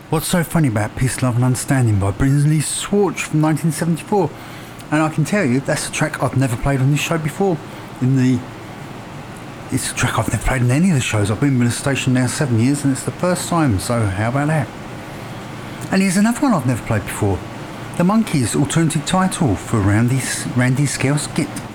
What's so funny about Peace, Love and Understanding by Brinsley Schwartz from 1974? And I can tell you, that's a track I've never played on this show before. It's a track I've never played in any of the shows. I've been with the station now 7 years and it's the first time, so how about that? And here's another one I've never played before. The Monkees' alternative title for Randy Scales Git.